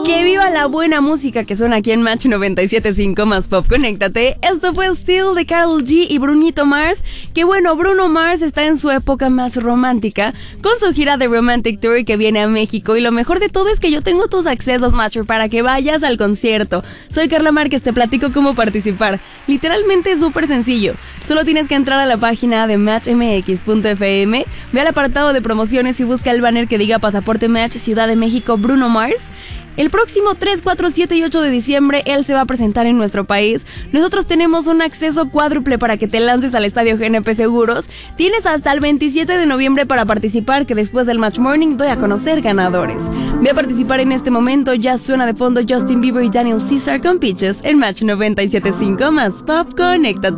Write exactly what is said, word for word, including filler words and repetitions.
Que viva la buena música que suena aquí en Match noventa y siete punto cinco más Pop. Conéctate. Esto fue Still de Karol G y Brunito Mars. Que bueno, Bruno Mars está en su época más romántica con su gira de Romantic Tour que viene a México. Y lo mejor de todo es que yo tengo tus accesos, Matcher, para que vayas al concierto. Soy Carla Márquez, te platico cómo participar. Literalmente es súper sencillo. Solo tienes que entrar a la página de match m x punto f m, ve al apartado de promociones y busca el banner que diga Pasaporte Match Ciudad de México Bruno Mars. El próximo tres, cuatro, siete y ocho de diciembre él se va a presentar en nuestro país. Nosotros tenemos un acceso cuádruple para que te lances al Estadio G N P Seguros. Tienes hasta el veintisiete de noviembre para participar, que después del Match Morning doy a conocer ganadores. Ve a participar en este momento, ya suena de fondo Justin Bieber y Daniel Caesar con Peaches en Match noventa y siete punto cinco más Pop. Conéctate.